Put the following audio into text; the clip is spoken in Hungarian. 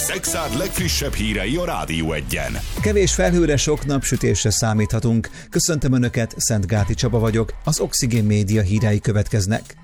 Szexárd legfrissebb hírei a Rádió Egyen. Kevés felhőre, sok napsütésre számíthatunk. Köszöntöm Önöket, Szentgáti Csaba vagyok, az Oxigén Média hírei következnek.